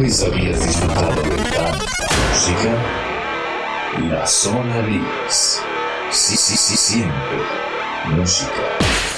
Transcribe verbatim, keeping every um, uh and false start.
vez habías disfrutado de tanta música? La Zona Remix. Sí, sí, sí, siempre. Música.